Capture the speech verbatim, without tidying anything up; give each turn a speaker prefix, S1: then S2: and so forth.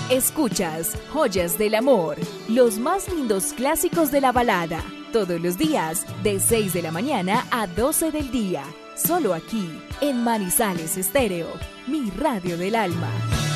S1: Escuchas Joyas del Amor, los más lindos clásicos de la balada, todos los días de seis de la mañana a doce del día, solo aquí en Manizales Estéreo, mi radio del alma.